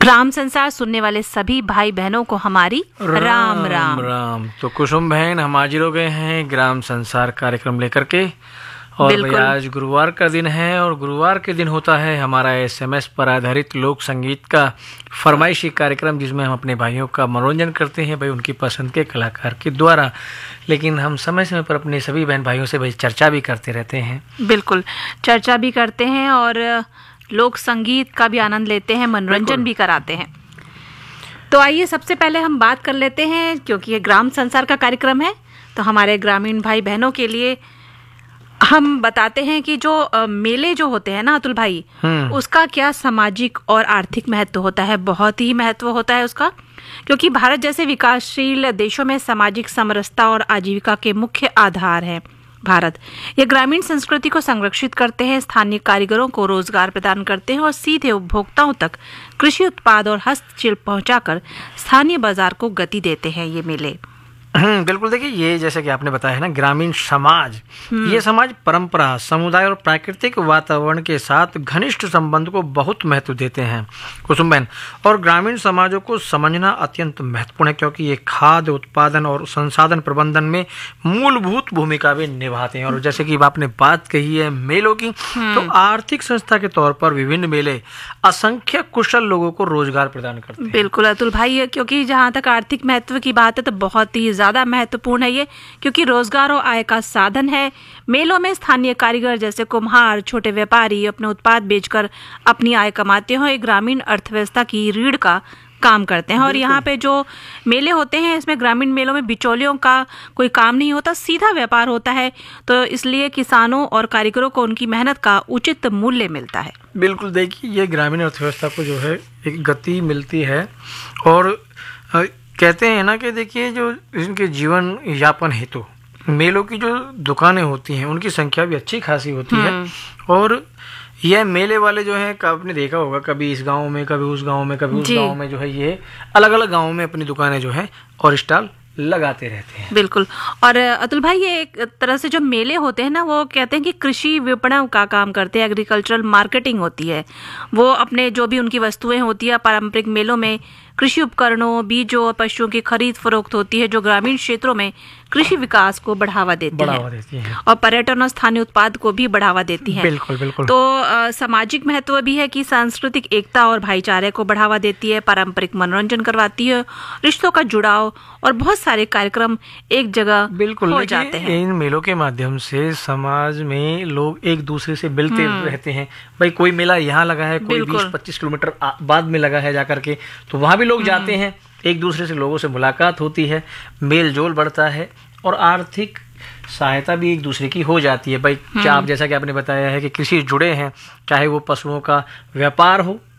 ग्राम संसार सुनने वाले सभी भाई बहनों को हमारी राम राम। राम। तो कुसुम बहन, हम हाजिर हो गए हैं ग्राम संसार कार्यक्रम लेकर के। और भाई आज गुरुवार का दिन है और गुरुवार के दिन होता है हमारा एसएमएस पर आधारित लोक संगीत का फरमाइशी कार्यक्रम, जिसमें हम अपने भाइयों का मनोरंजन करते हैं भाई उनकी पसंद के कलाकार के द्वारा। लेकिन हम समय समय पर अपने सभी बहन भाइयों से भाई चर्चा भी करते रहते हैं। बिल्कुल, चर्चा भी करते हैं और लोक संगीत का भी आनंद लेते हैं, मनोरंजन भी कराते हैं। तो आइए सबसे पहले हम बात कर लेते हैं, क्योंकि ये ग्राम संसार का कार्यक्रम है तो हमारे ग्रामीण भाई बहनों के लिए हम बताते हैं कि जो मेले जो होते हैं ना अतुल भाई, उसका क्या सामाजिक और आर्थिक महत्व होता है। बहुत ही महत्व होता है उसका, क्योंकि भारत जैसे विकासशील देशों में सामाजिक समरसता और आजीविका के मुख्य आधार है। भारत ये ग्रामीण संस्कृति को संरक्षित करते हैं, स्थानीय कारीगरों को रोजगार प्रदान करते हैं और सीधे उपभोक्ताओं तक कृषि उत्पाद और हस्तशिल्प पहुंचाकर स्थानीय बाजार को गति देते हैं ये मेले। बिल्कुल। देखिए, ये जैसे कि आपने बताया है ना, ग्रामीण समाज, ये समाज परंपरा, समुदाय और प्राकृतिक वातावरण के साथ घनिष्ठ संबंध को बहुत महत्व देते हैं कुसुम बहन। और ग्रामीण समाजों को समझना अत्यंत महत्वपूर्ण है, क्योंकि ये खाद्य उत्पादन और संसाधन प्रबंधन में मूलभूत भूमिका भी निभाते हैं। और जैसे कि आपने बात कही है मेलों की, तो आर्थिक संस्था के तौर पर विभिन्न मेले असंख्य कुशल लोगों को रोजगार प्रदान करते हैं। बिल्कुल अतुल भाई, क्योंकि जहाँ तक आर्थिक महत्व की बात है तो बहुत ही ज्यादा महत्वपूर्ण है ये, क्योंकि रोजगार और आय का साधन है। मेलों में स्थानीय कारीगर जैसे कुम्हार, छोटे व्यापारी अपने उत्पाद बेचकर अपनी आय कमाते हैं, एक ग्रामीण अर्थव्यवस्था की रीढ़ का काम करते हैं। और यहाँ पे जो मेले होते हैं, इसमें ग्रामीण मेलों में बिचौलियों का कोई काम नहीं होता, सीधा व्यापार होता है। तो इसलिए किसानों और कारीगरों को उनकी मेहनत का उचित मूल्य मिलता है। बिल्कुल। देखिए, ये ग्रामीण अर्थव्यवस्था को जो है एक गति मिलती है। और कहते हैं ना कि देखिए, जो इनके जीवन यापन हेतु मेलों की जो दुकानें होती हैं उनकी संख्या भी अच्छी खासी होती है। और यह मेले वाले जो है, आपने देखा होगा, कभी इस गांव में, कभी उस गांव में, कभी उस गांव में, जो है ये अलग अलग गांवों में अपनी दुकानें जो है और स्टॉल लगाते रहते हैं। बिल्कुल। और अतुल भाई, ये एक तरह से जो मेले होते हैं ना, वो कहते हैं कि कृषि विपणन का काम करते हैं, एग्रीकल्चरल मार्केटिंग होती है। वो अपने जो भी उनकी वस्तुएं होती है पारंपरिक मेलों में, कृषि उपकरणों, बीजों और पशुओं की खरीद फरोख्त होती है, जो ग्रामीण क्षेत्रों में कृषि विकास को बढ़ावा देती है और पर्यटन और स्थानीय उत्पाद को भी बढ़ावा देती है। बिल्कुल बिल्कुल। तो सामाजिक महत्व भी है कि सांस्कृतिक एकता और भाईचारे को बढ़ावा देती है, पारंपरिक मनोरंजन करवाती है, रिश्तों का जुड़ाव और बहुत सारे कार्यक्रम एक जगह बिल्कुल हो जाते हैं। इन मेलों के माध्यम से समाज में लोग एक दूसरे से मिलते रहते हैं। भाई कोई मेला यहाँ लगा है, कोई 20-25 किलोमीटर बाद में लगा है जाकर के, तो वहां भी लोग जाते हैं, एक दूसरे से लोगों से मुलाकात होती है, मेल जोल बढ़ता है और आर्थिक सहायता भी एक दूसरे की हो जाती है। भाई आप जैसा कि आपने बताया है कि कृषि जुड़े हैं, चाहे वो पशुओं का व्यापार हो